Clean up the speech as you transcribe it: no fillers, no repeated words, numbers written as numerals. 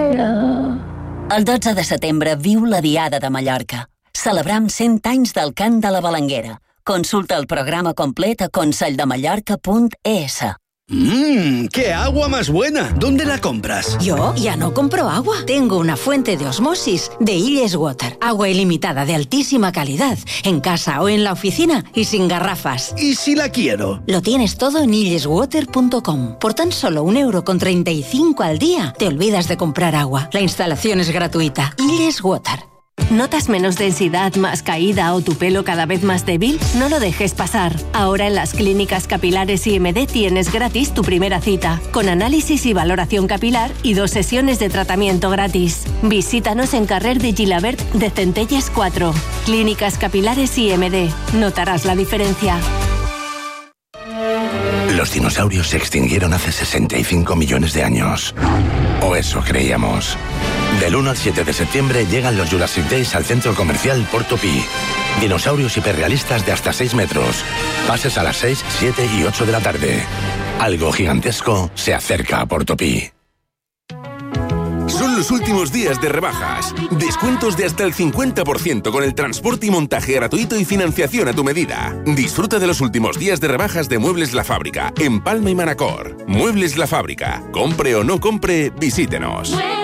El 12 de setembre viu la Diada de Mallorca. Celebram 100 anys del cant de la Balanguera. Consulta el programa complet a conselldemallorca.es. ¡Qué agua más buena! ¿Dónde la compras? Yo ya no compro agua. Tengo una fuente de osmosis de Illes Water. Agua ilimitada de altísima calidad, en casa o en la oficina y sin garrafas. ¿Y si la quiero? Lo tienes todo en illeswater.com. Por tan solo €1,35 al día, te olvidas de comprar agua. La instalación es gratuita. Illes Water. ¿Notas menos densidad, más caída o tu pelo cada vez más débil? No lo dejes pasar. Ahora en las clínicas capilares IMD tienes gratis tu primera cita, con análisis y valoración capilar y 2 sesiones de tratamiento gratis. Visítanos en Carrer de Gilabert de Centelles 4. Clínicas capilares IMD. Notarás la diferencia. Los dinosaurios se extinguieron hace 65 millones de años. O eso creíamos. Del 1 al 7 de septiembre llegan los Jurassic Days al centro comercial Porto Pi. Dinosaurios hiperrealistas de hasta 6 metros. Pases a las 6, 7 y 8 de la tarde. Algo gigantesco se acerca a Porto Pi. Son los últimos días de rebajas. Descuentos de hasta el 50% con el transporte y montaje gratuito y financiación a tu medida. Disfruta de los últimos días de rebajas de Muebles La Fábrica en Palma y Manacor. Muebles La Fábrica. Compre o no compre, visítenos.